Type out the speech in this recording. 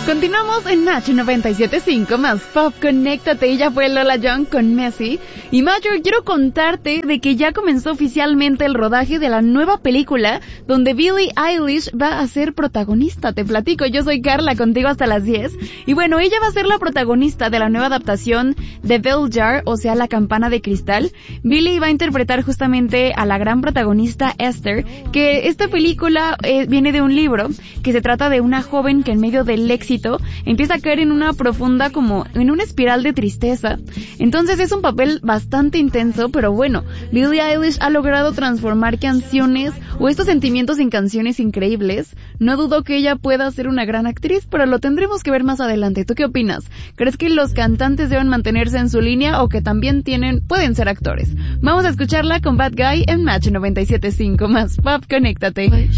Continuamos en Match 97.5 más Pop, conéctate. Ella fue Lola Young con Messi. Y Major, quiero contarte de que ya comenzó oficialmente el rodaje de la nueva película donde Billie Eilish va a ser protagonista. Te platico, yo soy Carla, contigo hasta las 10. Y bueno, ella va a ser la protagonista de la nueva adaptación de Bell Jar, o sea, La campana de cristal. Billie va a interpretar justamente a la gran protagonista Esther, que esta película viene de un libro que se trata de una joven que en medio del éxito empieza a caer en una profunda, como en una espiral de tristeza. Entonces es un papel bastante intenso, pero bueno, Billie Eilish ha logrado transformar canciones o estos sentimientos en canciones increíbles. No dudo que ella pueda ser una gran actriz, pero lo tendremos que ver más adelante. ¿Tú qué opinas? ¿Crees que los cantantes deben mantenerse en su línea o que también pueden ser actores? Vamos a escucharla con Bad Guy en Match 97.5 más Pop, conéctate.